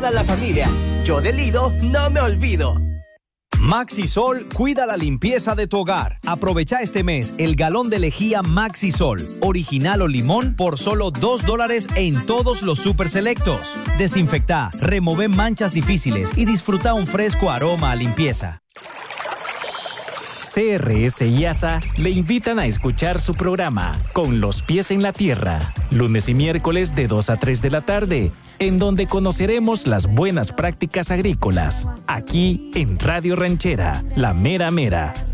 toda la familia. Yo de Lido no me olvido. Maxisol cuida la limpieza de tu hogar. Aprovecha este mes el galón de lejía Maxisol, original o limón, por solo $2 en todos los super selectos. Desinfecta, remove manchas difíciles y disfruta un fresco aroma a limpieza. CRS y ASA le invitan a escuchar su programa Con los pies en la tierra, lunes y miércoles de 2 a 3 de la tarde, en donde conoceremos las buenas prácticas agrícolas, aquí en Radio Ranchera, La Mera Mera.